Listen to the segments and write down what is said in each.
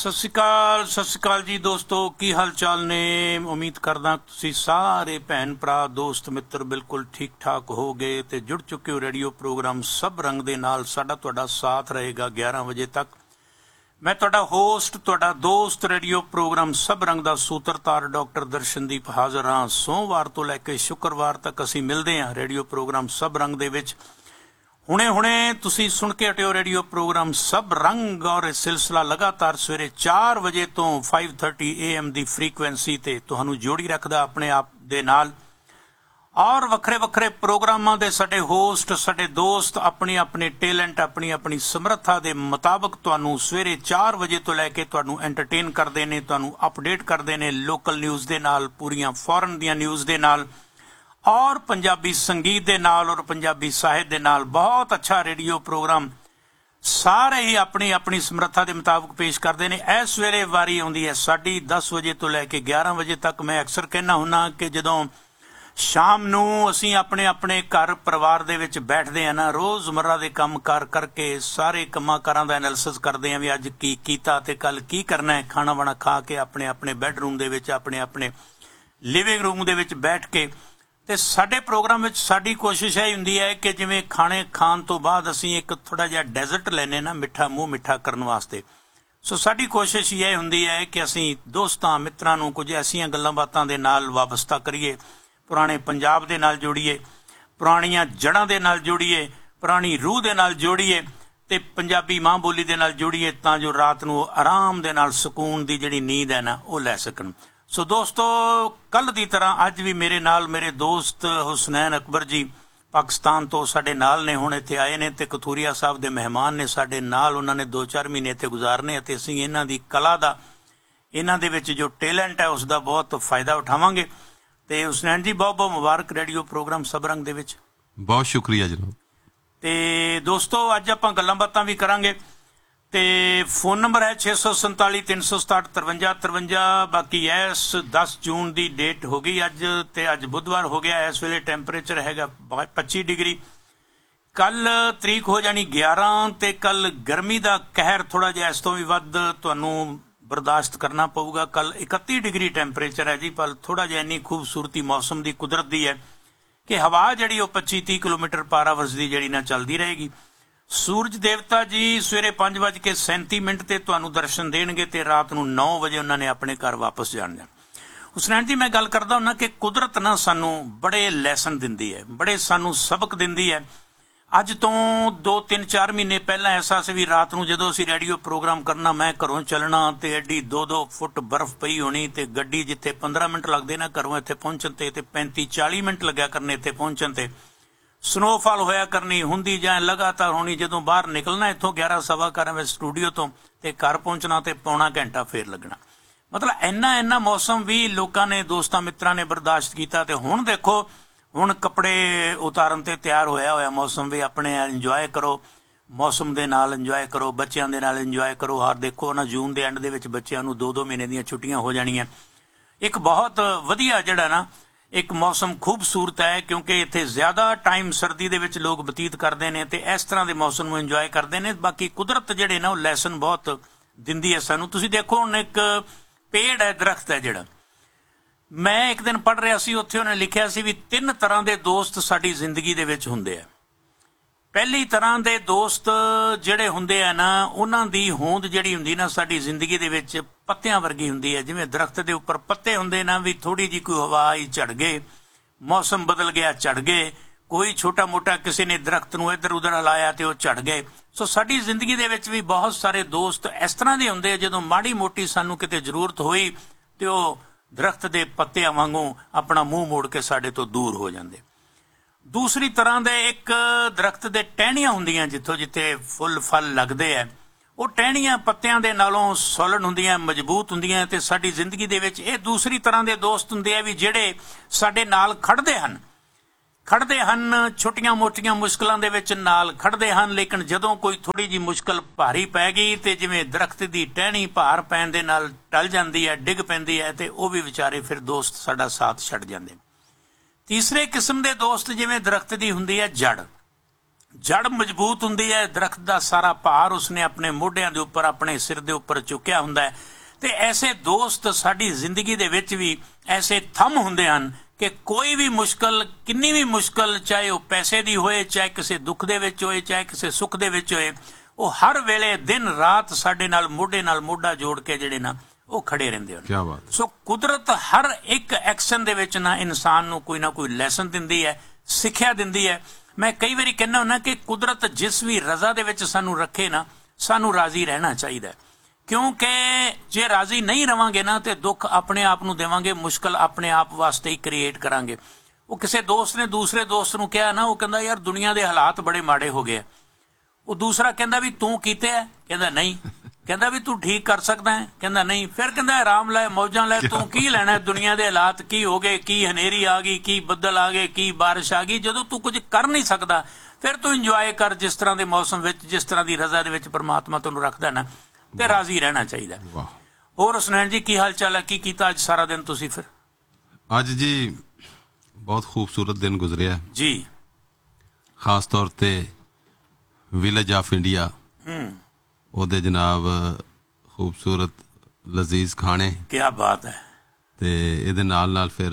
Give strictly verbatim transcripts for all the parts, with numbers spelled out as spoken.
ਸਤਿ ਸ਼੍ਰੀ ਅਕਾਲ ਸਤਿ ਸ਼੍ਰੀ ਅਕਾਲ ਜੀ ਦੋਸਤੋ, ਕੀ ਹਾਲ ਚਾਲ ਨੇ। ਉਮੀਦ ਕਰਦਾ ਤੁਸੀਂ ਸਾਰੇ ਭੈਣ ਭਰਾ ਦੋਸਤ ਮਿੱਤਰ ਬਿਲਕੁਲ ਠੀਕ ਠਾਕ ਹੋ ਗਏ ਤੇ ਜੁੜ ਚੁੱਕੇ ਹੋ ਰੇਡੀਓ ਪ੍ਰੋਗਰਾਮ ਸਭ ਰੰਗ ਦੇ ਨਾਲ। ਸਾਡਾ ਤੁਹਾਡਾ ਸਾਥ ਰਹੇਗਾ ਗਿਆਰਾਂ ਵਜੇ ਤੱਕ। ਮੈਂ ਤੁਹਾਡਾ ਹੋਸਟ, ਤੁਹਾਡਾ ਦੋਸਤ, ਰੇਡੀਓ ਪ੍ਰੋਗਰਾਮ ਸਭ ਰੰਗ ਦਾ ਸੂਤਰਧਾਰ ਡਾਕਟਰ ਦਰਸ਼ਨਦੀਪ ਹਾਜ਼ਰ ਹਾਂ। ਸੋਮਵਾਰ ਤੋਂ ਲੈ ਕੇ ਸ਼ੁੱਕਰਵਾਰ ਤੱਕ ਅਸੀਂ ਮਿਲਦੇ ਹਾਂ ਰੇਡੀਓ ਪ੍ਰੋਗਰਾਮ ਸਭ ਰੰਗ ਦੇ ਵਿੱਚ। ਹੁਣੇ ਹੁਣੇ ਤੁਸੀਂ ਸੁਣ ਕੇ ਹਟਿਓ ਰੇਡੀਓ ਪ੍ਰੋਗਰਾਮ ਸਭ ਰੰਗ, ਔਰ ਇਹ ਸਿਲਸਿਲਾ ਲਗਾਤਾਰ ਸਵੇਰੇ ਚਾਰ ਵਜੇ ਤੋਂ five thirty A M the frequency ਤੇ ਤੁਹਾਨੂੰ ਜੋੜੀ ਰੱਖਦਾ ਆਪਣੇ ਆਪ ਦੇ ਨਾਲ। ਔਰ ਵੱਖਰੇ ਵੱਖਰੇ ਪ੍ਰੋਗਰਾਮਾਂ ਦੇ ਸਾਡੇ ਹੋਸਟ, ਸਾਡੇ ਦੋਸਤ ਆਪਣੀ ਆਪਣੀ ਟੈਲੈਂਟ, ਆਪਣੀ ਆਪਣੀ ਸਮਰੱਥਾ ਦੇ ਮੁਤਾਬਕ ਤੁਹਾਨੂੰ ਸਵੇਰੇ ਚਾਰ ਵਜੇ ਤੋਂ ਲੈ ਕੇ ਤੁਹਾਨੂੰ ਐਂਟਰਟੇਨ ਕਰਦੇ ਨੇ, ਤੁਹਾਨੂੰ ਅਪਡੇਟ ਕਰਦੇ ਨੇ ਲੋਕਲ ਨਿਊਜ਼ ਦੇ ਨਾਲ, ਪੂਰੀਆਂ ਫੋਰਨ ਦੀਆਂ ਨਿਊਜ਼ ਦੇ ਨਾਲ, ਔਰ ਪੰਜਾਬੀ ਸੰਗੀਤ ਦੇ ਨਾਲ, ਔਰ ਪੰਜਾਬੀ ਸਾਹਿਤ ਦੇ ਨਾਲ। ਬਹੁਤ ਅੱਛਾ ਰੇਡੀਓ ਪ੍ਰੋਗਰਾਮ ਸਾਰੇ ਹੀ ਆਪਣੀ ਆਪਣੀ ਸਮਰੱਥਾ ਦੇ ਮੁਤਾਬਕ ਪੇਸ਼ ਕਰਦੇ ਨੇ। ਇਸ ਵੇਲੇ ਵਾਰੀ ਆਉਂਦੀ ਹੈ ਸਾਡੀ ਦਸ ਵਜੇ ਤੋਂ ਲੈ ਕੇ ਗਿਆਰਾਂ ਵਜੇ ਤੱਕ। ਮੈਂ ਅਕਸਰ ਕਹਿਣਾ ਹੁੰਦਾ ਕਿ ਜਦੋਂ ਸ਼ਾਮ ਨੂੰ ਅਸੀਂ ਆਪਣੇ ਆਪਣੇ ਘਰ ਪਰਿਵਾਰ ਦੇ ਵਿੱਚ ਬੈਠਦੇ ਹਾਂ ਨਾ, ਰੋਜ਼ਮर्रा ਦੇ ਕੰਮ ਕਾਰ ਕਰਕੇ ਸਾਰੇ ਕੰਮਾਂ ਕਾਰਾਂ ਦਾ ਐਨਾਲਿਸਿਸ ਕਰਦੇ ਹਾਂ ਵੀ ਅੱਜ ਕੀ ਕੀਤਾ ਤੇ ਕੱਲ ਕੀ ਕਰਨਾ ਹੈ। ਖਾਣਾ ਵਾਣਾ ਖਾ ਕੇ ਆਪਣੇ ਆਪਣੇ ਬੈੱਡਰੂਮ ਦੇ ਵਿੱਚ, ਆਪਣੇ ਆਪਣੇ ਲਿਵਿੰਗ ਰੂਮ ਦੇ ਵਿੱਚ ਬੈਠ ਕੇ, ਤੇ ਸਾਡੇ ਪ੍ਰੋਗਰਾਮ ਵਿੱਚ ਸਾਡੀ ਕੋਸ਼ਿਸ਼ ਇਹ ਹੁੰਦੀ ਹੈ ਕਿ ਜਿਵੇਂ ਖਾਣੇ ਖਾਣ ਤੋਂ ਬਾਅਦ ਅਸੀਂ ਇੱਕ ਥੋੜ੍ਹਾ ਜਿਹਾ ਡੈਜ਼ਰਟ ਲੈਂਦੇ ਨਾ, ਮਿੱਠਾ ਮੂੰਹ ਮਿੱਠਾ ਕਰਨ ਵਾਸਤੇ। ਸੋ ਸਾਡੀ ਕੋਸ਼ਿਸ਼ ਇਹ ਹੁੰਦੀ ਹੈ ਕਿ ਅਸੀਂ ਦੋਸਤਾਂ ਮਿੱਤਰਾਂ ਨੂੰ ਕੁਝ ਐਸੀਆਂ ਗੱਲਾਂ ਬਾਤਾਂ ਦੇ ਨਾਲ ਵਾਬਸਤਾ ਕਰੀਏ, ਪੁਰਾਣੇ ਪੰਜਾਬ ਦੇ ਨਾਲ ਜੋੜੀਏ, ਪੁਰਾਣੀਆਂ ਜੜ੍ਹਾਂ ਦੇ ਨਾਲ ਜੋੜੀਏ, ਪੁਰਾਣੀ ਰੂਹ ਦੇ ਨਾਲ ਜੋੜੀਏ ਤੇ ਪੰਜਾਬੀ ਮਾਂ ਬੋਲੀ ਦੇ ਨਾਲ ਜੋੜੀਏ, ਤਾਂ ਜੋ ਰਾਤ ਨੂੰ ਆਰਾਮ ਦੇ ਨਾਲ ਸਕੂਨ ਦੀ ਜਿਹੜੀ ਨੀਂਦ ਹੈ ਨਾ ਉਹ ਲੈ ਸਕਣ। ਸੋ ਦੋਸਤੋ, ਕੱਲ੍ਹ ਦੀ ਤਰ੍ਹਾਂ ਅੱਜ ਵੀ ਮੇਰੇ ਨਾਲ ਮੇਰੇ ਦੋਸਤ ਹੁਸਨੈਨ ਅਕਬਰ ਜੀ ਪਾਕਿਸਤਾਨ ਤੋਂ ਸਾਡੇ ਨਾਲ ਨੇ, ਹੁਣ ਇੱਥੇ ਆਏ ਨੇ ਤੇ ਕਥੂਰੀਆ ਸਾਹਿਬ ਦੇ ਮਹਿਮਾਨ ਨੇ ਸਾਡੇ ਨਾਲ। ਉਹਨਾਂ ਨੇ ਦੋ ਚਾਰ ਮਹੀਨੇ ਇੱਥੇ ਗੁਜ਼ਾਰਨੇ ਅਤੇ ਅਸੀਂ ਇਹਨਾਂ ਦੀ ਕਲਾ ਦਾ, ਇਹਨਾਂ ਦੇ ਵਿੱਚ ਜੋ ਟੈਲੈਂਟ ਹੈ ਉਸ ਦਾ ਬਹੁਤ ਫਾਇਦਾ ਉਠਾਵਾਂਗੇ। ਤੇ ਹੁਸਨੈਨ ਜੀ, ਬਹੁਤ ਬਹੁਤ ਮੁਬਾਰਕ ਰੇਡੀਓ ਪ੍ਰੋਗਰਾਮ ਸਭ ਰੰਗ ਦੇ ਵਿੱਚ। ਬਹੁਤ ਸ਼ੁਕਰੀਆ ਜਨਾਬ। ਤੇ ਦੋਸਤੋ, ਅੱਜ ਆਪਾਂ ਗੱਲਾਂ ਬਾਤਾਂ ਵੀ ਕਰਾਂਗੇ ਤੇ ਫੋਨ ਨੰਬਰ ਹੈ ਛੇ ਸੌ ਸੰਤਾਲੀ ਤਿੰਨ ਸੌ ਸਤਾਹਠ ਤਰਵੰਜਾ ਤਰਵੰਜਾ। ਬਾਕੀ ਇਸ ਦਸ ਜੂਨ ਦੀ ਡੇਟ ਹੋ ਗਈ ਅੱਜ, ਤੇ ਅੱਜ ਬੁੱਧਵਾਰ ਹੋ ਗਿਆ। ਇਸ ਵੇਲੇ ਟੈਂਪਰੇਚਰ ਹੈਗਾ ਪੱਚੀ ਡਿਗਰੀ। ਕੱਲ ਤਰੀਕ ਹੋ ਜਾਣੀ ਗਿਆਰਾਂ, ਤੇ ਕੱਲ ਗਰਮੀ ਦਾ ਕਹਿਰ ਥੋੜਾ ਜਿਹਾ ਇਸ ਤੋਂ ਵੀ ਵੱਧ ਤੁਹਾਨੂੰ ਬਰਦਾਸ਼ਤ ਕਰਨਾ ਪਊਗਾ। ਕੱਲ ਇਕੱਤੀ ਡਿਗਰੀ ਟੈਂਪਰੇਚਰ ਹੈ ਜੀ, ਪਰ ਥੋੜਾ ਜਿਹਾ ਇੰਨੀ ਖੂਬਸੂਰਤੀ ਮੌਸਮ ਦੀ ਕੁਦਰਤ ਦੀ ਹੈ ਕਿ ਹਵਾ ਜਿਹੜੀ ਉਹ ਪੱਚੀ ਤੀਹ ਕਿਲੋਮੀਟਰ ਪਰ ਆਵਰ ਦੀ ਜਿਹੜੀ ਨਾ ਚੱਲਦੀ ਰਹੇਗੀ। ਸੂਰਜ ਦੇਵਤਾ ਜੀ ਸਵੇਰੇ ਪੰਜ ਵੱਜ ਕੇ ਸੈਂਤੀ ਮਿੰਟ ਤੇ ਤੁਹਾਨੂੰ ਦਰਸ਼ਨ ਦੇਣਗੇ ਤੇ ਰਾਤ ਨੂੰ ਨੌ ਵਜੇ ਉਹਨਾਂ ਨੇ ਆਪਣੇ ਘਰ ਵਾਪਸ ਜਾਣ ਜਾਣਾ। ਹੁਸਨੈਨ ਜੀ, ਮੈਂ ਗੱਲ ਕਰਦਾ ਹੁੰਦਾ ਕਿ ਕੁਦਰਤ ਨਾ ਸਾਨੂੰ ਬੜੇ ਲੈਸਨ ਦਿੰਦੀ ਹੈ, ਬੜੇ ਸਾਨੂੰ ਸਬਕ ਦਿੰਦੀ ਹੈ। ਅੱਜ ਤੋਂ ਦੋ ਤਿੰਨ ਚਾਰ ਮਹੀਨੇ ਪਹਿਲਾਂ ਐਸਾ ਸੀ ਵੀ ਰਾਤ ਨੂੰ ਜਦੋਂ ਅਸੀਂ ਰੇਡੀਓ ਪ੍ਰੋਗਰਾਮ ਕਰਨਾ, ਮੈਂ ਘਰੋਂ ਚੱਲਣਾ ਤੇ ਐਡੀ ਦੋ ਦੋ ਫੁੱਟ ਬਰਫ਼ ਪਈ ਹੋਣੀ, ਤੇ ਗੱਡੀ ਜਿੱਥੇ ਪੰਦਰਾਂ ਮਿੰਟ ਲੱਗਦੇ ਨਾ ਘਰੋਂ ਇੱਥੇ ਪਹੁੰਚਣ ਤੇ ਤੇ ਪੈਂਤੀ ਚਾਲੀ ਮਿੰਟ ਲੱਗਿਆ ਕਰਨੇ ਇੱਥੇ ਪਹੁੰਚਣ ਤੇ। ਸਨੋਫਾਲ ਹੋਇਆ ਕਰਨੀ ਹੁੰਦੀ ਜਾਂ ਲਗਾਤਾਰ ਹੋਣੀ। ਜਦੋਂ ਬਾਹਰ ਨਿਕਲਣਾ ਇੱਥੋਂ ਗਿਆਰਾਂ ਸਵਾ ਗਿਆਰਾਂ ਵਜੇ ਸਟੂਡੀਓ ਤੋਂ ਤੇ ਘਰ ਪਹੁੰਚਣਾ ਤੇ ਪੌਣਾ ਘੰਟਾ ਫੇਰ ਲੱਗਣਾ। ਮਤਲਬ ਇੰਨਾ ਇੰਨਾ ਮੌਸਮ ਵੀ ਲੋਕਾਂ ਨੇ, ਦੋਸਤਾਂ ਮਿੱਤਰਾਂ ਨੇ ਬਰਦਾਸ਼ਤ ਕੀਤਾ। ਤੇ ਹੁਣ ਦੇਖੋ, ਹੁਣ ਕੱਪੜੇ ਉਤਾਰਨ ਤੇ ਤਿਆਰ ਹੋਇਆ ਹੋਇਆ ਮੌਸਮ ਵੀ। ਆਪਣੇ ਇੰਜੋਏ ਕਰੋ, ਮੌਸਮ ਦੇ ਨਾਲ ਇੰਜੋਏ ਕਰੋ, ਬੱਚਿਆਂ ਦੇ ਨਾਲ ਇੰਜੋਏ ਕਰੋ। ਹਰ ਦੇਖੋ ਨਾ, ਜੂਨ ਦੇ ਐਂਡ ਦੇ ਵਿੱਚ ਬੱਚਿਆਂ ਨੂੰ ਦੋ ਦੋ ਮਹੀਨੇ ਦੀਆਂ ਛੁੱਟੀਆਂ ਹੋ ਜਾਣੀਆਂ। ਇੱਕ ਬਹੁਤ ਵਧੀਆ ਜਿਹੜਾ ਨਾ ਇੱਕ ਮੌਸਮ ਖੂਬਸੂਰਤ ਹੈ, ਕਿਉਂਕਿ ਇੱਥੇ ਜ਼ਿਆਦਾ ਟਾਈਮ ਸਰਦੀ ਦੇ ਵਿੱਚ ਲੋਕ ਬਤੀਤ ਕਰਦੇ ਨੇ ਤੇ ਇਸ ਤਰ੍ਹਾਂ ਦੇ ਮੌਸਮ ਨੂੰ ਇੰਜੋਏ ਕਰਦੇ ਨੇ। ਬਾਕੀ ਕੁਦਰਤ ਜਿਹੜੇ ਨਾ ਉਹ ਲੈਸਨ ਬਹੁਤ ਦਿੰਦੀ ਹੈ ਸਾਨੂੰ। ਤੁਸੀਂ ਦੇਖੋ, ਹੁਣ ਇੱਕ ਪੇੜ ਹੈ, ਦਰਖਤ ਹੈ ਜਿਹੜਾ, ਮੈਂ ਇੱਕ ਦਿਨ ਪੜ੍ਹ ਰਿਹਾ ਸੀ, ਉੱਥੇ ਉਹਨੇ ਲਿਖਿਆ ਸੀ ਵੀ ਤਿੰਨ ਤਰ੍ਹਾਂ ਦੇ ਦੋਸਤ ਸਾਡੀ ਜ਼ਿੰਦਗੀ ਦੇ ਵਿੱਚ ਹੁੰਦੇ ਆ। ਪਹਿਲੀ ਤਰ੍ਹਾਂ ਦੇ ਦੋਸਤ ਜਿਹੜੇ ਹੁੰਦੇ ਆ ਨਾ, ਉਹਨਾਂ ਦੀ ਹੋਂਦ ਜਿਹੜੀ ਹੁੰਦੀ ਨਾ ਸਾਡੀ ਜ਼ਿੰਦਗੀ ਦੇ ਵਿੱਚ ਪੱਤਿਆਂ ਵਰਗੀ ਹੁੰਦੀ ਹੈ। ਜਿਵੇਂ ਦਰਖਤ ਦੇ ਉੱਪਰ ਪੱਤੇ ਹੁੰਦੇ ਨਾ, ਵੀ ਥੋੜੀ ਜਿਹੀ ਕੋਈ ਹਵਾ ਆਈ ਝੜ ਗਏ, ਮੌਸਮ ਬਦਲ ਗਿਆ ਝੜ ਗਏ, ਕੋਈ ਛੋਟਾ ਮੋਟਾ ਕਿਸੇ ਨੇ ਦਰਖਤ ਨੂੰ ਇੱਧਰ ਉੱਧਰ ਹਿਲਾਇਆ ਤੇ ਉਹ ਝੜ ਗਏ। ਸੋ ਸਾਡੀ ਜ਼ਿੰਦਗੀ ਦੇ ਵਿੱਚ ਵੀ ਬਹੁਤ ਸਾਰੇ ਦੋਸਤ ਇਸ ਤਰ੍ਹਾਂ ਦੇ ਹੁੰਦੇ ਆ, ਜਦੋਂ ਮਾੜੀ ਮੋਟੀ ਸਾਨੂੰ ਕਿਤੇ ਜ਼ਰੂਰਤ ਹੋਈ ਤੇ ਉਹ ਦਰਖਤ ਦੇ ਪੱਤਿਆਂ ਵਾਂਗੂ ਆਪਣਾ ਮੂੰਹ ਮੋੜ ਕੇ ਸਾਡੇ ਤੋਂ ਦੂਰ ਹੋ ਜਾਂਦੇ। ਦੂਸਰੀ ਤਰ੍ਹਾਂ ਦੇ ਇੱਕ ਦਰਖਤ ਦੇ ਟਹਿਣੀਆਂ ਹੁੰਦੀਆਂ, ਜਿੱਥੋਂ ਜਿੱਥੇ ਫੁੱਲ ਫਲ ਲੱਗਦੇ ਆ, ਉਹ ਟਹਿਣੀਆਂ ਪੱਤਿਆਂ ਦੇ ਨਾਲੋਂ ਸੋਲਨ ਹੁੰਦੀਆਂ, ਮਜ਼ਬੂਤ ਹੁੰਦੀਆਂ। ਤੇ ਸਾਡੀ ਜ਼ਿੰਦਗੀ ਦੇ ਵਿੱਚ ਇਹ ਦੂਸਰੀ ਤਰ੍ਹਾਂ ਦੇ ਦੋਸਤ ਹੁੰਦੇ ਆ ਵੀ ਜਿਹੜੇ ਸਾਡੇ ਨਾਲ ਖੜਦੇ ਹਨ ਖੜਦੇ ਹਨ ਛੋਟੀਆਂ ਮੋਟੀਆਂ ਮੁਸ਼ਕਲਾਂ ਦੇ ਵਿੱਚ ਨਾਲ ਖੜਦੇ ਹਨ। ਲੇਕਿਨ ਜਦੋਂ ਕੋਈ ਥੋੜੀ ਜਿਹੀ ਮੁਸ਼ਕਲ ਭਾਰੀ ਪੈ ਗਈ ਤੇ ਜਿਵੇਂ ਦਰਖਤ ਦੀ ਟਹਿਣੀ ਭਾਰ ਪੈਣ ਦੇ ਨਾਲ ਟਲ ਜਾਂਦੀ ਹੈ, ਡਿੱਗ ਪੈਂਦੀ ਹੈ, ਤੇ ਉਹ ਵੀ ਵਿਚਾਰੇ ਫਿਰ ਦੋਸਤ ਸਾਡਾ ਸਾਥ ਛੱਡ ਜਾਂਦੇ। ਤੀਸਰੇ ਕਿਸਮ ਦੇ ਦੋਸਤ ਜਿਵੇਂ ਦਰਖਤ ਦੀ ਹੁੰਦੀ ਹੈ ਜੜ। ਜੜ ਮਜ਼ਬੂਤ ਹੁੰਦੀ ਹੈ, ਦਰਖਤ ਦਾ ਸਾਰਾ ਭਾਰ ਉਸਨੇ ਆਪਣੇ ਮੋਢਿਆਂ ਦੇ ਉੱਪਰ, ਆਪਣੇ ਸਿਰ ਦੇ ਉੱਪਰ ਚੁੱਕਿਆ ਹੁੰਦਾ ਹੈ। ਤੇ ਐਸੇ ਦੋਸਤ ਸਾਡੀ ਜ਼ਿੰਦਗੀ ਦੇ ਵਿੱਚ ਵੀ ਐਸੇ ਥੰਮ ਹੁੰਦੇ ਹਨ ਕਿ ਕੋਈ ਵੀ ਮੁਸ਼ਕਲ, ਕਿੰਨੀ ਵੀ ਮੁਸ਼ਕਲ, ਚਾਹੇ ਉਹ ਪੈਸੇ ਦੀ ਹੋਏ, ਚਾਹੇ ਕਿਸੇ ਦੁੱਖ ਦੇ ਵਿੱਚ ਹੋਏ, ਚਾਹੇ ਕਿਸੇ ਸੁੱਖ ਦੇ ਵਿੱਚ ਹੋਏ, ਉਹ ਹਰ ਵੇਲੇ ਦਿਨ ਰਾਤ ਸਾਡੇ ਨਾਲ ਮੋਢੇ ਨਾਲ ਮੋਢਾ ਜੋੜ ਕੇ ਜਿਹੜੇ ਨਾ ਉਹ ਖੜੇ ਰਹਿੰਦੇ ਹਨ। ਕਿਆ ਬਾਤ। ਸੋ ਕੁਦਰਤ ਹਰ ਇੱਕ ਐਕਸ਼ਨ ਦੇ ਵਿੱਚ ਨਾ ਇਨਸਾਨ ਨੂੰ ਕੋਈ ਨਾ ਕੋਈ ਲੈਸਨ ਦਿੰਦੀ ਹੈ, ਸਿੱਖਿਆ ਦਿੰਦੀ ਹੈ। ਮੈਂ ਕਈ ਵਾਰੀ ਕਹਿੰਦਾ ਹੁੰਦਾ ਕਿ ਕੁਦਰਤ ਜਿਸ ਵੀ ਰਜ਼ਾ ਦੇ ਵਿੱਚ ਸਾਨੂੰ ਰੱਖੇ ਨਾ, ਸਾਨੂੰ ਰਾਜ਼ੀ ਰਹਿਣਾ ਚਾਹੀਦਾ, ਕਿਉਂਕਿ ਜੇ ਰਾਜ਼ੀ ਨਹੀਂ ਰਵਾਂਗੇ ਨਾ ਤੇ ਦੁੱਖ ਆਪਣੇ ਆਪ ਨੂੰ ਦੇਵਾਂਗੇ, ਮੁਸ਼ਕਲ ਆਪਣੇ ਆਪ ਵਾਸਤੇ ਹੀ ਕ੍ਰੀਏਟ ਕਰਾਂਗੇ। ਉਹ ਕਿਸੇ ਦੋਸਤ ਨੇ ਦੂਸਰੇ ਦੋਸਤ ਨੂੰ ਕਿਹਾ ਨਾ, ਉਹ ਕਹਿੰਦਾ ਯਾਰ ਦੁਨੀਆ ਦੇ ਹਾਲਾਤ ਬੜੇ ਮਾੜੇ ਹੋ ਗਏ। ਉਹ ਦੂਸਰਾ ਕਹਿੰਦਾ ਵੀ ਤੂੰ ਕੀਤੇ ਹੈ? ਕਹਿੰਦਾ ਨਹੀਂ। ਕਹਿੰਦਾ ਵੀ ਤੂੰ ਠੀਕ ਕਰ ਸਕਦਾ ਹੈ? ਕਹਿੰਦਾ ਨਹੀਂ। ਫਿਰ ਕਹਿੰਦਾ ਆਰਾਮ ਲੈ, ਮੌਜਾਂ ਲੈ, ਤੂੰ ਕੀ ਲੈਣਾ? ਦੁਨੀਆ ਦੇ ਹਾਲਾਤ ਕੀ ਹੋ ਗਏ, ਕੀ ਹਨੇਰੀ ਆ ਗਈ, ਕੀ ਬੱਦਲ ਆ ਗਏ, ਕੀ ਬਾਰਿਸ਼ ਆ ਗਈ। ਜਦੋਂ ਤੂੰ ਕੁਝ ਕਰ ਨਹੀਂ ਸਕਦਾ ਫਿਰ ਤੂੰ ਇੰਜੋਏ ਕਰ, ਜਿਸ ਤਰ੍ਹਾਂ ਦੇ ਮੌਸਮ ਵਿੱਚ, ਜਿਸ ਤਰ੍ਹਾਂ ਦੀ ਰਜ਼ਾ ਦੇ ਵਿੱਚ ਪਰਮਾਤਮਾ ਤੁਹਾਨੂੰ ਰੱਖਦਾ ਨਾ, ਤੇ ਰਾਜ਼ੀ ਰਹਿਣਾ ਚਾਹੀਦਾ। ਹੋਰ ਸੁਨੈਣ ਜੀ, ਕੀ ਹਾਲ ਚਾਲ ਹੈ? ਕੀ ਕੀਤਾ ਅੱਜ ਸਾਰਾ ਦਿਨ ਤੁਸੀਂ? ਫਿਰ ਅੱਜ ਜੀ ਬਹੁਤ ਖੂਬਸੂਰਤ ਦਿਨ ਗੁਜ਼ਰਿਆ ਜੀ, ਖਾਸ ਤੌਰ ਤੇ ਵਿਲੇਜ ਆਫ ਇੰਡੀਆ, ਉਹਦੇ ਜਨਾਬ ਖੂਬਸੂਰਤ ਲਜ਼ੀਜ਼ ਖਾਣੇ। ਕਿਆ ਬਾਤ ਹੈ। ਤੇ ਇਹਦੇ ਨਾਲ ਨਾਲ ਫਿਰ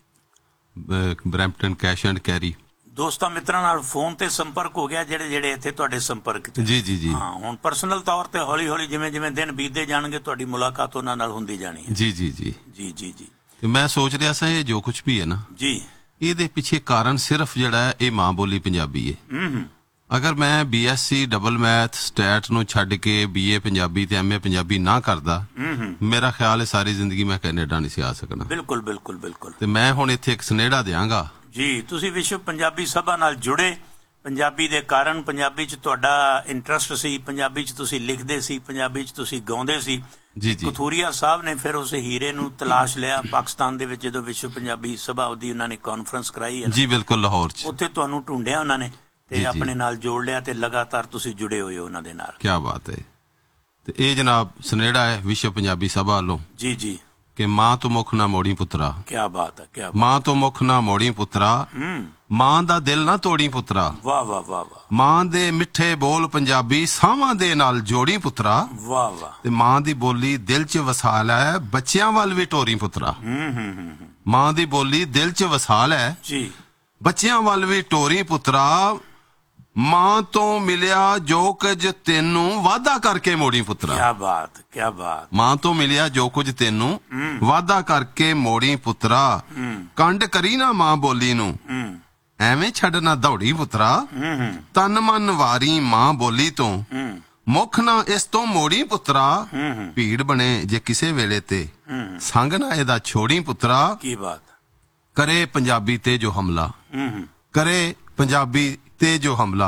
ਬਰੈਂਪਟਨ ਕੈਸ਼ ਐਂਡ ਕੈਰੀ ਦੋਸਤਾਂ ਮਿੱਤਰਾਂ ਨਾਲ ਫੋਨ ਤੇ ਸੰਪਰਕ ਹੋ ਗਿਆ, ਜਿਹੜੇ ਜਿਹੜੇ ਇੱਥੇ ਤੁਹਾਡੇ ਸੰਪਰਕ ਚ। ਜੀ ਜੀ ਜੀ ਹਾਂ, ਹੁਣ ਪਰਸਨਲ ਤੌਰ ਤੇ ਹੌਲੀ ਹੌਲੀ ਜਿਵੇਂ ਜਿਵੇਂ ਦਿਨ ਬੀਤਦੇ ਜਾਣਗੇ ਤੁਹਾਡੀ ਮੁਲਾਕਾਤ ਉਹਨਾਂ ਨਾਲ ਹੁੰਦੀ ਜਾਣੀ ਹੈ। ਜੀ ਜੀ ਜੀ ਜੀ ਜੀ ਜੀ ਤੇ ਮੈਂ ਸੋਚ ਰਿਹਾ ਸਾਂ ਇਹ ਜੋ ਕੁਝ ਵੀ ਹੈ ਨਾ ਜੀ, ਇਹਦੇ ਪਿੱਛੇ ਕਾਰਨ ਸਿਰਫ ਜਿਹੜਾ ਹੈ ਇਹ ਮਾਂ ਬੋਲੀ ਪੰਜਾਬੀ ਹੈ। ਹੂੰ। ਅਗਰ ਮੈਂ B S C double math state ਨੂੰ ਛੱਡ ਕੇ ਬੀ ਏ ਪੰਜਾਬੀ ਤੇ ਐਮ ਏ ਪੰਜਾਬੀ ਨਾ ਕਰਦਾ, ਮੇਰਾ ਖਿਆਲ ਹੈ ਸਾਰੀ ਜ਼ਿੰਦਗੀ ਮੈਂ ਕੈਨੇਡਾ ਨਹੀਂ ਸੀ ਆ ਸਕਣਾ। ਬਿਲਕੁਲ ਬਿਲਕੁਲ ਬਿਲਕੁਲ। ਤੇ ਮੈਂ ਹੁਣ ਇੱਥੇ ਇੱਕ ਸੁਨੇਹਾ ਦਿਆਂਗਾ ਜੀ। ਤੁਸੀਂ ਵਿਸ਼ਵ ਪੰਜਾਬੀ ਸਭਾ ਨਾਲ ਜੁੜੇ, ਪੰਜਾਬੀ ਦੇ ਕਾਰਨ, ਪੰਜਾਬੀ 'ਚ ਤੁਹਾਡਾ ਇੰਟਰਸਟ ਸੀ, ਪੰਜਾਬੀ 'ਚ ਤੁਸੀਂ ਲਿਖਦੇ ਸੀ, ਪੰਜਾਬੀ 'ਚ ਤੁਸੀਂ ਗਾਉਂਦੇ ਸੀ। ਜੀ ਜੀ ਕਥੂਰੀਆ ਸਾਹਿਬ ਨੇ ਫਿਰ ਉਸ ਹੀਰੇ ਨੂੰ ਤਲਾਸ਼ ਲਿਆ ਪਾਕਿਸਤਾਨ ਦੇ ਵਿੱਚ, ਜਦੋਂ ਵਿਸ਼ਵ ਪੰਜਾਬੀ ਸਭਾ ਉਹਦੀ ਉਹਨਾਂ ਨੇ ਕਾਨਫਰੰਸ ਕਰਾਈ ਹੈ ਜੀ, ਬਿਲਕੁਲ, ਲਾਹੌਰ 'ਚ। ਉੱਥੇ ਤੁਹਾਨੂੰ ਢੂੰਡਿਆ ਉਹਨਾਂ ਨੇ ਤੇ ਆਪਣੇ ਨਾਲ ਜੋੜ ਲਿਆ ਤੇ ਲਗਾਤਾਰ ਤੁਸੀਂ ਜੁੜੇ ਹੋਏ ਹੋ ਉਹਨਾਂ ਦੇ ਨਾਲ। ਕਿਆ ਬਾਤ ਹੈ। ਤੇ ਇਹ ਜਨਾਬ ਸੁਨੇਹਾ ਹੈ ਵਿਸ਼ਵ ਪੰਜਾਬੀ ਸਭਾ ਵੱਲੋਂ ਜੀ ਜੀ ਕਿ ਮਾਂ ਤੋਂ ਮੁੱਖ ਨਾ ਮੋੜੀ ਪੁੱਤਰਾ। ਕਿਆ ਬਾਤ ਹੈ, ਕਿਆ ਮਾਂ ਤੋਂ ਮੁੱਖ ਨਾ ਮੋੜੀ ਪੁੱਤਰਾ, ਮਾਂ ਦਾ ਦਿਲ ਨਾ ਤੋੜੀ ਪੁੱਤਰਾ। ਵਾਹ ਵਾਹ ਵਾਹ ਵਾਹ। ਮਾਂ ਦੇ ਮਿੱਠੇ ਬੋਲ ਪੰਜਾਬੀ ਸਾਵਾਂ ਦੇ ਨਾਲ ਜੋੜੀ ਪੁੱਤਰਾ। ਵਾਹ ਵਾਹ। ਤੇ ਮਾਂ ਦੀ ਬੋਲੀ ਦਿਲ 'ਚ ਵਸਾ ਲੈ, ਬੱਚਿਆਂ ਵੱਲ ਵੀ ਟੋਰੀ ਪੁੱਤਰਾ। ਹੂੰ ਹੂੰ ਹੂੰ। ਮਾਂ ਦੀ ਬੋਲੀ ਦਿਲ 'ਚ ਵਸਾ ਲੈ ਜੀ, ਬੱਚਿਆਂ ਵੱਲ ਵੀ ਟੋਰੀ ਪੁੱਤਰਾ। ਮਾਂ ਤੋਂ ਮਿਲਿਆ ਜੋ ਕੁਝ ਤੈਨੂੰ ਵਾਅਦਾ ਕਰਕੇ ਮੋੜੀ ਪੁੱਤਰਾ। ਕਿਆ ਬਾਤ, ਕਿਆ ਬਾਤ। ਮਾਂ ਤੋਂ ਮਿਲਿਆ ਜੋ ਕੁਝ ਤੈਨੂੰ ਵਾਅਦਾ ਕਰਕੇ ਮੋੜੀ ਪੁੱਤਰਾ। ਕੰਡ ਕਰੀ ਨਾ ਮਾਂ ਬੋਲੀ ਨੂੰ, ਐਵੇਂ ਛੱਡ ਨਾ ਦੌੜੀ ਪੁੱਤਰਾ। ਤਨ ਮਨ ਵਾਰੀ ਮਾਂ ਬੋਲੀ ਤੋਂ, ਮੁੱਖ ਨਾ ਇਸ ਤੋਂ ਮੋੜੀ ਪੁੱਤਰਾ। ਭੀੜ ਬਣੇ ਜੇ ਕਿਸੇ ਵੇਲੇ ਤੇ, ਸੰਗ ਨਾ ਇਹਦਾ ਛੋੜੀ ਪੁੱਤਰਾ। ਕੀ ਬਾਤ। ਕਰੇ ਪੰਜਾਬੀ ਤੇ ਜੋ ਹਮਲਾ, ਕਰੇ ਪੰਜਾਬੀ ਤੇ ਜੋ ਹਮਲਾ,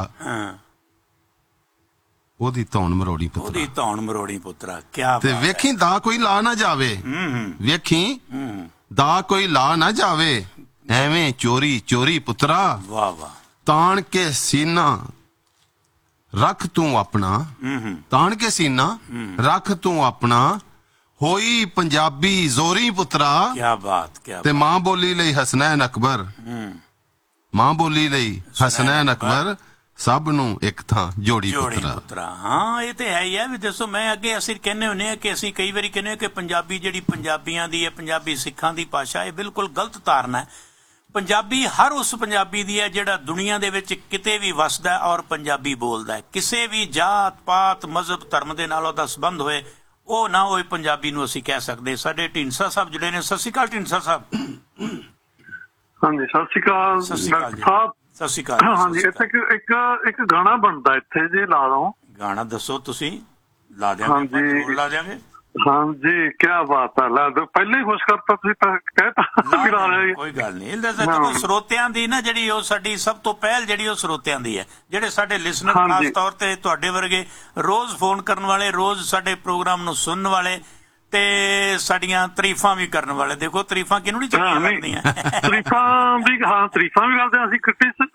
ਉਹਦੀ ਧੌਣ ਮਰੋੜੀ ਪੁੱਤਰਾ। ਉਹਦੀ ਧੌਣ ਮਰੋੜੀ ਪੁੱਤਰਾ। ਕਿਆ ਤੇ ਵੇਖੀ ਦਾ ਕੋਈ ਲਾ ਨਾ ਜਾਵੇ, ਵੇਖੀ ਦਾ ਕੋਈ ਲਾ ਨਾ ਜਾਵੇ, ਐਵੇਂ ਚੋਰੀ ਚੋਰੀ ਪੁੱਤਰਾ। ਵਾਹ ਵਾਹ। ਤਾਣ ਕੇ ਸੀਨਾ ਰੱਖ ਤੂੰ ਆਪਣਾ, ਤਾਣ ਕੇ ਸੀਨਾ ਰੱਖ ਤੂੰ ਆਪਣਾ। ਹੋਈ ਪੰਜਾਬੀ ਜ਼ੋਰੀ ਪੁੱਤਰਾ। ਕਿਆ ਬਾਤ, ਕਿਆ। ਤੇ ਮਾਂ ਬੋਲੀ ਲਈ ਹਸਨੈਨ ਅਕਬਰ, ਮਾਂ ਬੋਲੀ ਲਈ ਹਸਨੈਨ ਅਕਬਰ, ਸਭ ਨੂੰ ਇੱਕ ਥਾਂ ਜੋੜੀ ਪੁੱਤਰਾ। ਹਾਂ, ਇਹ ਤੇ ਹੈ ਹੀ ਹੈ ਵੀ। ਦੱਸੋ, ਮੈਂ ਅੱਗੇ ਅਸੀਂ ਕਹਿੰਦੇ ਹੁੰਦੇ ਹਾਂ ਕਿ ਅਸੀਂ ਕਈ ਵਾਰੀ ਕਹਿੰਦੇ ਹਾਂ ਕਿ ਪੰਜਾਬੀ ਜਿਹੜੀ ਪੰਜਾਬੀਆਂ ਦੀ ਹੈ, ਪੰਜਾਬੀ ਸਿੱਖਾਂ ਦੀ ਭਾਸ਼ਾ, ਇਹ ਬਿਲਕੁਲ ਗਲਤ ਧਾਰਨਾ ਹੈ। ਪੰਜਾਬੀ ਹਰ ਉਸ ਪੰਜਾਬੀ ਦੀ ਹੈ ਜਿਹੜਾ ਦੁਨੀਆ ਦੇ ਵਿੱਚ ਕਿਤੇ ਵੀ ਵਸਦਾ ਔਰ ਪੰਜਾਬੀ ਬੋਲਦਾ ਹੈ। ਕਿਸੇ ਵੀ ਜਾਤ ਪਾਤ ਮਜ਼ਹਬ ਧਰਮ ਦੇ ਨਾਲ ਉਹਦਾ ਸੰਬੰਧ ਹੋਏ, ਉਹ ਨਾ ਹੋਏ, ਪੰਜਾਬੀ ਨੂੰ ਅਸੀਂ ਕਹਿ ਸਕਦੇ। ਸਾਡੇ ਢੀਂਡਸਾ ਸਾਹਿਬ ਜਿਹੜੇ ਨੇ, ਸਤਿ ਸ਼੍ਰੀ ਅਕਾਲ ਢੀਂਡਸਾ ਸਾਹਿਬ। ਹਾਂਜੀ, ਸਤਿ ਸ਼੍ਰੀ ਅਕਾਲ ਸਤਿ ਸ਼੍ਰੀ ਅਕਾਲ ਜੀ। ਸਾਹਿਬ। ਸਤਿ ਸ਼੍ਰੀ ਅਕਾਲ। ਹਾਂਜੀ, ਇੱਥੇ ਇੱਕ ਇੱਕ ਗਾਣਾ ਬਣਦਾ ਇੱਥੇ ਜੀ, ਲਾ ਦੋ। ਗਾਣਾ ਦੱਸੋ ਤੁਸੀਂ। ਲਾ ਦਿਆਂਗੇ, ਲਾ ਦਿਆਂਗੇ। ਹਾਂਜੀ, ਕਿਆ ਬਾਤ ਹੈ। ਲਾ ਦੋ, ਪਹਿਲਾਂ ਹੀ ਖੁਸ਼ ਕਰਤਾ ਤੁਸੀਂ ਤਾਂ, ਕਹਿਤਾ। ਕੋਈ ਗੱਲ ਨਹੀਂ। ਦੇਖੋ, ਸਰੋਤਿਆਂ ਦੀ ਨਾ ਜਿਹੜੀ ਉਹ ਸਾਡੀ ਸਭ ਤੋਂ ਪਹਿਲ ਜਿਹੜੀ ਉਹ ਸਰੋਤਿਆਂ ਦੀ ਹੈ, ਜਿਹੜੇ ਸਾਡੇ ਲਿਸਨਰ, ਖਾਸ ਤੌਰ ਤੇ ਤੁਹਾਡੇ ਵਰਗੇ ਰੋਜ਼ ਫੋਨ ਕਰਨ ਵਾਲੇ, ਰੋਜ਼ ਸਾਡੇ ਪ੍ਰੋਗਰਾਮ ਨੂੰ ਸੁਣਨ ਵਾਲੇ ਤੇ ਸਾਡੀਆਂ ਤਾਰੀਫਾਂ ਵੀ ਕਰਨ ਵਾਲੇ। ਦੇਖੋ, ਤਾਰੀਫਾਂ ਕਿਹਨੂੰ ਨਹੀਂ ਚੰਗੀਆਂ ਲੱਗਦੀਆਂ। ਤਾਰੀਫਾਂ ਵੀ, ਹਾਂ, ਤਾਰੀਫਾਂ ਵੀ ਕਰਦੇ, ਅਸੀਂ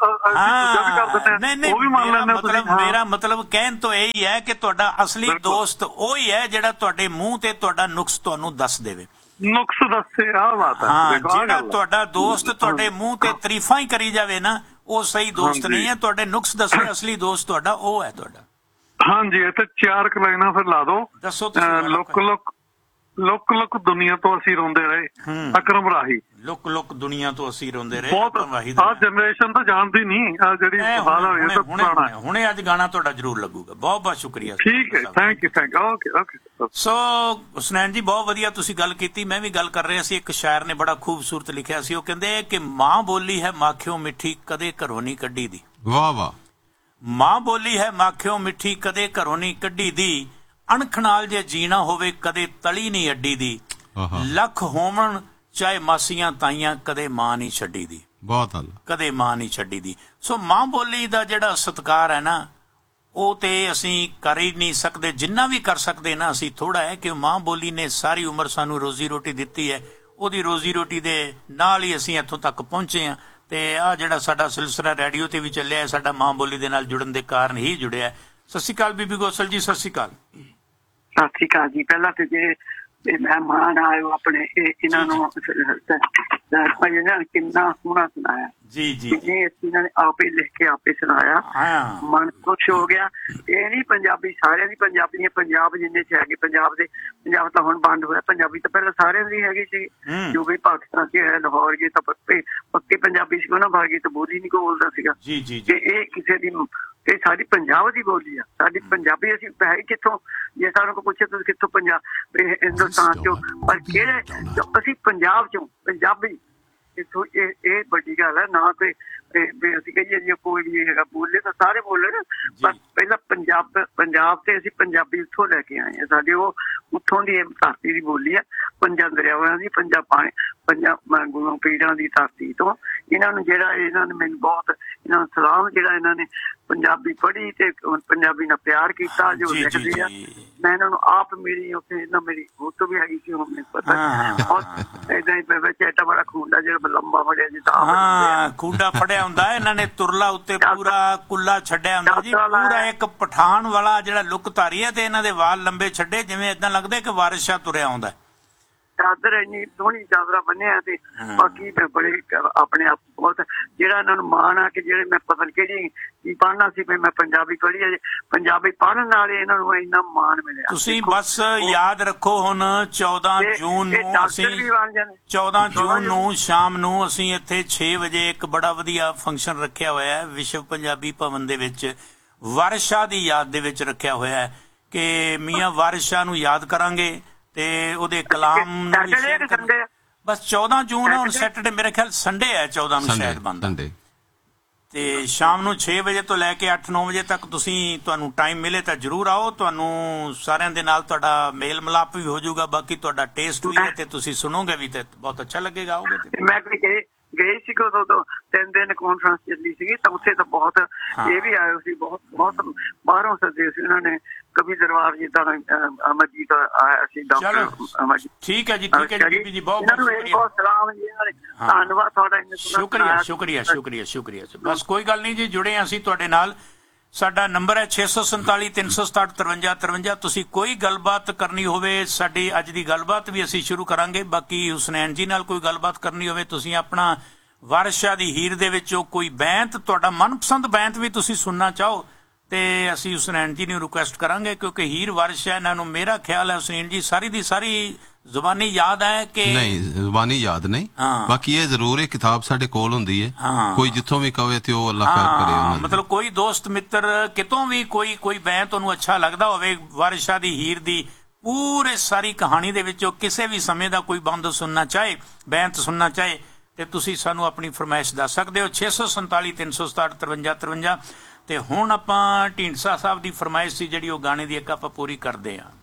ਮਤਲਬ ਮੇਰਾ ਮਤਲਬ ਕਹਿਣ ਤੋਂ ਇਹੀ ਹੈ ਕਿ ਤੁਹਾਡਾ ਅਸਲੀ ਦੋਸਤ ਉਹੀ ਹੈ ਜਿਹੜਾ ਤੁਹਾਡੇ ਮੂੰਹ ਤੇ ਤੁਹਾਡਾ ਨੁਕਸ ਤੁਹਾਨੂੰ ਦੱਸ ਦੇਵੇ। ਨੁਕਸ ਦੱਸੇ, ਆਹ ਬਾਤ ਹੈ। ਹਾਂ, ਜਿਹੜਾ ਤੁਹਾਡਾ ਦੋਸਤ ਤੁਹਾਡੇ ਮੂੰਹ ਤੇ ਤਾਰੀਫਾਂ ਹੀ ਕਰੀ ਜਾਵੇ ਨਾ, ਉਹ ਸਹੀ ਦੋਸਤ ਹਾਂਜੀ। ਨਹੀਂ ਹੈ। ਤੁਹਾਡੇ ਨੁਕਸ ਦੱਸੇ, ਅਸਲੀ ਦੋਸਤ ਤੁਹਾਡਾ ਉਹ ਹੈ ਤੁਹਾਡਾ। ਹਾਂਜੀ, ਇੱਥੇ ਚਾਰ ਕੁ ਲਾਈਨਾਂ ਫਿਰ ਲਾ ਦਿਓ। ਦੱਸੋ ਤੁਸੀਂ ਅਹ, ਗੱਲ ਲੁੱਕ ਕੋਈ। ਲੁੱਕ ਲੁੱਕ ਲੁੱਕ ਦੁਨੀਆ ਤੋਂ ਅਸੀਂ ਰੋਂਦੇ ਰਹੇ, ਹੂੰ। ਅਕਰਮ ਰਾਹੀ। ਲੁੱਕ ਲੁੱਕ ਦੁਨੀਆ ਤੋਂ ਅਸੀਂ ਰੋਂਦੇ ਰਹੇ, ਬਹੁਤ ਅਕਰਮ ਰਾਹੀ ਦਾ ਆਹ ਜਨਰੇਸ਼ਨ ਤਾਂ ਜਾਣਦੀ ਨਹੀਂ, ਆ ਜਿਹੜੀ ਇਹ ਬਾਹਰ ਹੁਣੇ- ਹੋਈ ਤਾਂ ਹੁਣੇ- ਪੁਰਾਣਾ ਹੁਣੇ- ਹੁਣੇ ਅੱਜ ਗਾਣਾ ਤੁਹਾਡਾ ਜ਼ਰੂਰ ਲੱਗੂਗਾ। ਬਹੁਤ ਬਹੁਤ ਸ਼ੁਕਰੀਆ। ਠੀਕ ਹੈ, thank you thank you okay okay. ਸੋ ਹੁਸਨੈਨ ਜੀ, ਬਹੁਤ ਵਧੀਆ ਤੁਸੀਂ ਗੱਲ ਕੀਤੀ। ਮੈਂ ਵੀ ਗੱਲ ਕਰ ਰਿਹਾ ਸੀ, ਇੱਕ ਸ਼ਾਇਰ ਨੇ ਬੜਾ ਖੂਬਸੂਰਤ ਲਿਖਿਆ ਸੀ। ਉਹ ਕਹਿੰਦੇ ਕਿ ਮਾਂ ਬੋਲੀ ਹੈ ਮਾਖਿਓ ਮਿੱਠੀ, ਕਦੇ ਘਰੋਂ ਨਹੀਂ ਕੱਢੀ ਦੀ। ਵਾਹ ਵਾਹ। ਮਾਂ ਬੋਲੀ ਹੈ ਮਾਖਿਓ ਮਿੱਠੀ, ਕਦੇ ਘਰੋਂ ਨਹੀਂ ਕੱਢੀ ਦੀ। ਅਣਖ ਨਾਲ ਜੇ ਜੀਣਾ ਹੋਵੇ, ਕਦੇ ਤਲੀ ਨਹੀਂ ਅੱਡੀ ਦੀ। ਆਹਾ, ਲੱਖ ਹੋਵਣ ਚਾਹੇ ਮਾਸੀਆਂ ਤਾਈਆਂ, ਕਦੇ ਮਾਂ ਨਹੀਂ ਛੱਡੀ ਦੀ। ਬਹੁਤ ਹੱਲ। ਕਦੇ ਮਾਂ ਨਹੀਂ ਛੱਡੀ ਦੀ। ਸੋ ਮਾਂ ਬੋਲੀ ਦਾ ਜਿਹੜਾ ਸਤਿਕਾਰ ਹੈ ਨਾ, ਉਹ ਤੇ ਅਸੀਂ ਕਰ ਹੀ ਨਹੀਂ ਸਕਦੇ। ਜਿੰਨਾ ਵੀ ਕਰ ਸਕਦੇ ਨਾ ਅਸੀਂ ਥੋੜਾ ਹੈ, ਕਿ ਮਾਂ ਬੋਲੀ ਨੇ ਸਾਰੀ ਉਮਰ ਸਾਨੂੰ ਰੋਜ਼ੀ ਰੋਟੀ ਦਿੱਤੀ ਹੈ। ਉਹਦੀ ਰੋਜ਼ੀ ਰੋਟੀ ਦੇ ਨਾਲ ਹੀ ਅਸੀਂ ਇੱਥੋਂ ਤੱਕ ਪਹੁੰਚੇ ਹਾਂ। ਤੇ ਆ ਜਿਹੜਾ ਸਾਡਾ ਸਿਲਸਿਲਾ ਰੇਡੀਓ ਤੇ ਵੀ ਚੱਲਿਆ, ਸਾਡਾ ਮਾਂ ਬੋਲੀ ਦੇ ਨਾਲ ਜੁੜਨ ਦੇ ਕਾਰਨ ਹੀ ਜੁੜਿਆ। ਸਤਿ ਸ਼੍ਰੀ ਅਕਾਲ ਬੀਬੀ ਗੋਸਲ ਜੀ, ਸਤਿ ਸ਼੍ਰੀ ਅਕਾਲ। ਸਤਿ ਸ਼੍ਰੀ ਅਕਾਲ ਜੀ। ਪਹਿਲਾਂ ਤੇ ਜੇ ਇਹ ਮਹਿਮਾਨ ਆਏ ਹੋ ਆਪਣੇ, ਇਹ ਇਹਨਾਂ ਨੂੰ ਭਾਈ ਇਹਨਾਂ ਨੇ ਕਿੰਨਾ ਸੋਹਣਾ ਸੁਣਾਇਆ ਜੀ ਜੀ ਜੀ। ਇਹਨਾਂ ਨੇ ਆਪੇ ਲਿਖ ਕੇ ਆਪੇ ਸੁਣਾਇਆ, ਹਾਂ। ਮਨ ਖੁਸ਼ ਹੋ ਗਿਆ। ਇਹ ਨਹੀਂ ਪੰਜਾਬੀ ਸਾਰਿਆਂ ਦੀ ਪੰਜਾਬੀ ਹੈ, ਪੰਜਾਬ ਜਿੰਨੇ ਚ ਹੈਗੇ ਪੰਜਾਬ ਦੇ, ਪੰਜਾਬ ਤਾਂ ਹੁਣ ਬੰਦ ਹੋਇਆ। ਪੰਜਾਬੀ ਤਾਂ ਪਹਿਲਾਂ ਸਾਰਿਆਂ ਦੀ ਹੈਗੀ ਸੀ, ਹੂੰ। ਜੋ ਵੀ ਪਾਕਿਸਤਾਨ ਚ ਹੈ, ਲਾਹੌਰ ਜੀ ਤਾਂ ਪੱਕੇ ਪੱਕੇ ਪੰਜਾਬੀ ਸੀ। ਉਹਨਾਂ ਬਾਗੀ ਤਾਂ ਬੋਲੀ ਨਹੀਂ ਕੋਈ ਬੋਲਦਾ ਸੀਗਾ। ਜੀ ਜੀ ਤੇ ਜੀ ਇਹ ਕਿਸੇ ਦੀ, ਇਹ ਸਾਡੀ ਪੰਜਾਬ ਦੀ ਬੋਲੀ ਆ, ਸਾਡੀ ਪੰਜਾਬੀ। ਅਸੀਂ ਹੈ ਕਿੱਥੋਂ? ਜੇ ਸਾਨੂੰ ਕੋਈ ਪੁੱਛੇ ਤੁਸੀਂ ਕਿੱਥੋਂ, ਪੰਜਾਬ ਇਹ ਹਿੰਦੁਸਤਾਨ ਚੋਂ, ਪਰ ਕਿਹੜੇ? ਅਸੀਂ ਪੰਜਾਬ ਚੋਂ, ਪੰਜਾਬੀ। ਇੱਥੋਂ ਇਹ ਇਹ ਵੱਡੀ ਗੱਲ ਹੈ ਨਾ। ਤੇ ਵੀ ਅਸੀਂ ਕਹੀਏ ਜੀ ਕੋਈ ਵੀ ਹੈਗਾ ਬੋਲੇ ਤਾਂ ਸਾਰੇ ਬੋਲਣ, ਪਰ ਪਹਿਲਾਂ ਪੰਜਾਬ ਪੰਜਾਬ ਤੇ ਅਸੀਂ ਪੰਜਾਬੀ ਉੱਥੋਂ ਲੈ ਕੇ ਆਏ ਹਾਂ। ਸਾਡੇ ਉਹ ਉੱਥੋਂ ਦੀ ਧਰਤੀ ਦੀ ਬੋਲੀ ਹੈ, ਪੰਜਾਂ ਦਰਿਆਵਾਂ ਦੀ, ਪੰਜਾਂ ਪਾਣੀ, ਪੰਜਾਂ ਗੁਰੂ ਪੀਰਾਂ ਦੀ ਧਰਤੀ ਤੋਂ। ਇਹਨਾਂ ਨੂੰ ਜਿਹੜਾ ਇਹਨਾਂ ਨੇ ਮੈਨੂੰ ਬਹੁਤ ਇਹਨਾਂ ਨੂੰ ਸਲਾਮ, ਜਿਹੜਾ ਇਹਨਾਂ ਨੇ ਪੰਜਾਬੀ ਪੜ੍ਹੀ ਤੇ ਪੰਜਾਬੀ ਨਾਲ ਪਿਆਰ ਕੀਤਾ, ਜੋ ਜੀ, ਜੀ, ਲਿਖਦੇ ਆ। ਜੀ। ਮੈਂ ਇਹਨਾਂ ਨੂੰ ਆਪ ਮਿਲੀ ਉੱਥੇ, ਇਹਨਾਂ ਮੇਰੀ ਉਹ ਤੋਂ ਵੀ ਹੈਗੀ ਸੀ, ਹੁਣ ਮੈਨੂੰ ਪਤਾ। ਹਾਂ, ਹਾਂ, ਔਰ ਏਦਾਂ ਹੀ ਵਿੱਚ ਐਡਾ ਬੜਾ ਖੂੰਡਾ ਜਿਹੜਾ ਲੰਬਾ ਫੜਿਆ ਜੀ, ਤਾਂ ਹਾਂ, ਖੂੰਡਾ ਫੜਿਆ ਹੁੰਦਾ। ਇਹਨਾਂ ਨੇ ਤੁਰਲਾ ਉੱਤੇ ਪੂਰਾ ਕੁੱਲਾ ਛੱਡਿਆ ਹੁੰਦਾ ਜੀ, ਪੂਰਾ ਇੱਕ ਪਠਾਨ ਵਾਲਾ ਜਿਹੜਾ ਲੁੱਕ ਧਾਰੀ ਹੈ। ਤੇ ਇਹਨਾਂ ਦੇ ਵਾਲ ਲੰਬੇ ਛੱਡੇ, ਜਿਵੇਂ ਏਦਾਂ ਲੱਗਦਾ ਕਿ ਵਾਰਿਸ ਸ਼ਾਹ ਤੁਰਿਆ ਆਉਂਦਾ। ਚਾਦਰ ਇੰਨੀ ਸੋਹਣੀ ਚਾਦਰਾ ਬੰਨਿਆ। ਤੇ ਬਾਕੀ ਮੈਂ ਬੜੇ ਆਪਣੇ ਆਪ ਬਹੁਤ, ਜਿਹੜਾ ਇਹਨਾਂ ਨੂੰ ਮਾਣ ਆ ਕਿ ਜਿਹੜੇ ਮੈਂ ਪਤਾ ਨੀ ਕਿਹੜੀ ਕੀ ਪੜ੍ਹਨਾ ਸੀ, ਮੈਂ ਪੰਜਾਬੀ ਪੜ੍ਹੀ ਹੈ। ਪੰਜਾਬੀ ਪੜ੍ਹਨ ਨਾਲ ਇਹਨਾਂ ਨੂੰ ਇੰਨਾ ਮਾਣ ਮਿਲਿਆ। ਤੁਸੀਂ ਬਸ ਯਾਦ ਰੱਖੋ, ਹੁਣ ਚੌਦਾਂ ਜੂਨ ਨੂੰ ਅਸੀਂ ਚੌਦਾਂ ਜੂਨ ਨੂੰ ਸ਼ਾਮ ਨੂੰ ਅਸੀਂ ਇੱਥੇ ਛੇ ਵਜੇ ਇੱਕ ਬੜਾ ਵਧੀਆ ਫੰਕਸ਼ਨ ਰੱਖਿਆ ਹੋਇਆ ਹੈ ਵਿਸ਼ਵ ਪੰਜਾਬੀ ਭਵਨ ਦੇ ਵਿੱਚ, ਵਾਰਿਸ ਸ਼ਾਹ ਦੀ ਯਾਦ ਦੇ ਵਿੱਚ ਰੱਖਿਆ ਹੋਇਆ ਹੈ। ਕਿ ਮੀਆਂ ਵਾਰਿਸ ਸ਼ਾਹ ਨੂੰ ਯਾਦ ਕਰਾਂਗੇ ਤੇ ਉਹਦੇ ਕਲਾਮ ਨੂੰ ਵੀ ਸ਼ੇਅਰ ਕਰਾਂਗੇ। ਬਸ ਚੌਦਾਂ ਜੂਨ ਹੁਣ ਸੈਟਰਡੇ, ਮੇਰੇ ਖਿਆਲ ਸੰਡੇ ਹੈ ਚੌਦਾਂ ਨੂੰ ਸ਼ਾਇਦ ਬੰਦਾ। ਤੇ ਸ਼ਾਮ ਨੂੰ ਛੇ ਵਜੇ ਤੋਂ ਲੈ ਕੇ ਅੱਠ ਨੌ ਵਜੇ ਤੱਕ ਤੁਸੀਂ, ਤੁਹਾਨੂੰ ਟਾਈਮ ਮਿਲੇ ਤਾਂ ਜ਼ਰੂਰ ਆਓ। ਤੁਹਾਨੂੰ ਸਾਰਿਆਂ ਦੇ ਨਾਲ ਤੁਹਾਡਾ ਮੇਲ ਮਿਲਾਪ ਵੀ ਹੋ ਜਾਊਗਾ, ਬਾਕੀ ਤੁਹਾਡਾ ਟੇਸਟ ਵੀ ਹੈ ਤੇ ਤੁਸੀਂ ਸੁਣੋਗੇ ਵੀ ਤੇ ਬਹੁਤ ਅੱਛਾ ਲੱਗੇਗਾ। ਆਓਗੇ ਤੇ ਮੈਂ ਵੀ ਗਏ ਗਏ ਸੀ ਉਦੋਂ ਤੋਂ ਤਿੰਨ ਦਿਨ ਕਾਨਫਰੰਸ ਚੱਲੀ ਸੀਗੀ, ਤਾਂ ਉੱਥੇ ਤਾਂ ਬਹੁਤ ਇਹ ਵੀ ਆਏ ਸੀ, ਬਹੁਤ ਬਹੁਤ ਬਾਹਰੋਂ ਸੱਦੇ ਸੀ ਉਹਨਾਂ ਨੇ। ਕਵੀ ਦਰਬਾਰ ਜੀ ਦਾ ਅਮਰਜੀਤ ਆਇਆ ਸੀ, ਡਾਕਟਰ ਅਮਰਜੀਤ। ਠੀਕ ਹੈ ਜੀ, ਠੀਕ ਹੈ ਜੀ ਬੀਬੀ ਜੀ, ਬਹੁਤ ਬਹੁਤ ਬਹੁਤ ਸਲਾਮ ਜੀ, ਧੰਨਵਾਦ ਤੁਹਾਡਾ। ਸ਼ੁਕਰੀਆ ਸ਼ੁਕਰੀਆ ਸ਼ੁਕਰੀਆ ਸ਼ੁਕਰੀਆ। ਬਸ ਕੋਈ ਗੱਲ ਨਹੀਂ ਜੀ, ਜੁੜੇ ਅਸੀਂ ਤੁਹਾਡੇ ਨਾਲ। ਸਾਡਾ ਨੰਬਰ ਹੈ ਛੇ ਸੌ ਸੰਤਾਲੀ ਤਿੰਨ ਸੌ ਸਤਾਹਠ ਤਰਵੰਜਾ ਤਰਵੰਜਾ। ਤੁਸੀਂ ਕੋਈ ਗੱਲਬਾਤ ਕਰਨੀ ਹੋਵੇ, ਸਾਡੀ ਅੱਜ ਦੀ ਗੱਲਬਾਤ ਵੀ ਅਸੀਂ ਸ਼ੁਰੂ ਕਰਾਂਗੇ। ਬਾਕੀ ਹੁਸਨੈਨ ਜੀ ਨਾਲ ਕੋਈ ਗੱਲਬਾਤ ਕਰਨੀ ਹੋਵੇ, ਤੁਸੀਂ ਆਪਣਾ ਵਾਰਿਸ ਸ਼ਾਹ ਦੀ ਹੀਰ ਦੇ ਵਿੱਚੋਂ ਕੋਈ ਬੈਂਤ, ਤੁਹਾਡਾ ਮਨਪਸੰਦ ਬੈਂਤ ਵੀ ਤੁਸੀਂ ਸੁਣਨਾ ਚਾਹੋ ਤੇ ਅਸੀਂ ਹੁਸਨੈਨ ਜੀ ਨੂੰ ਰਿਕੁਐਸਟ ਕਰਾਂਗੇ, ਕਿਉਂਕਿ ਹੀਰ ਵਾਰਿਸ ਸ਼ਾਹ ਇਹਨਾਂ ਨੂੰ ਮੇਰਾ ਖਿਆਲ ਹੈ ਹੁਸਨੈਨ ਜੀ ਸਾਰੀ ਦੀ ਸਾਰੀ ਜ਼ੁਬਾਨੀ ਯਾਦ ਹੈ ਕਿ ਨਹੀਂ? ਜ਼ੁਬਾਨੀ ਯਾਦ ਨਹੀਂ, ਬਾਕੀ ਇਹ ਜ਼ਰੂਰ ਇਹ ਕਿਤਾਬ ਸਾਡੇ ਕੋਲ ਹੁੰਦੀ ਹੈ। ਕੋਈ ਜਿੱਥੋਂ ਵੀ ਕਵੇ ਤੇ ਉਹ ਅੱਲਾ ਖੈਰ ਕਰੇ ਉਹਨਾਂ ਦੀ। ਮਤਲਬ ਕੋਈ ਦੋਸਤ ਮਿੱਤਰ ਕਿਤੋਂ ਵੀ ਕੋਈ ਕੋਈ ਬੈਂਤ ਉਹਨੂੰ ਅੱਛਾ ਲੱਗਦਾ ਹੋਵੇ, ਵਾਰਿਸ ਸ਼ਾਹ ਦੀ ਹੀਰ ਦੀ ਪੂਰੇ ਸਾਰੀ ਕਹਾਣੀ ਦੇ ਵਿੱਚੋਂ ਕਿਸੇ ਵੀ ਸਮੇਂ ਦਾ ਕੋਈ ਬੰਦ ਸੁਣਨਾ ਚਾਹੇ, ਬੈਂਤ ਸੁਣਨਾ ਚਾਹੇ, ਤੇ ਤੁਸੀਂ ਸਾਨੂੰ ਆਪਣੀ ਫਰਮਾਇਸ਼ ਦੱਸ ਸਕਦੇ ਹੋ ਛੇ ਸੌ ਸੰਤਾਲੀ ਤਿੰਨ ਸੌ ਸਤਾਹਠ ਤਰਵੰਜਾ ਤਰਵੰਜਾ। ਤੇ ਹੁਣ ਆਪਾਂ ਢੀਂਡਸਾ ਸਾਹਿਬ ਦੀ ਫਰਮਾਇਸ਼ ਸੀ ਜਿਹੜੀ, ਉਹ ਗਾਣੇ ਦੀ ਇੱਕ ਆਪਾਂ ਪੂਰੀ ਕਰਦੇ ਹਾਂ।